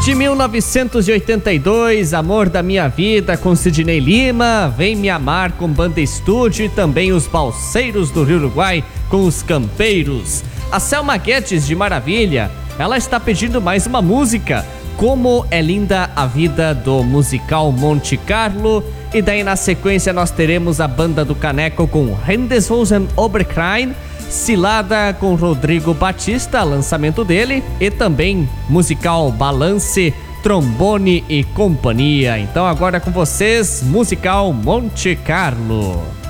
De 1982, Amor da Minha Vida com Sidney Lima, Vem Me Amar com Banda Estúdio e também os Balseiros do Rio Uruguai com os Campeiros. A Selma Guedes de Maravilha, ela está pedindo mais uma música, Como é Linda a Vida do musical Monte Carlo. E daí na sequência nós teremos a Banda do Caneco com Rendezvousen Oberkrein, Cilada com Rodrigo Batista, lançamento dele, e também musical Balance, Trombone e Companhia. Então agora com vocês, musical Monte Carlo.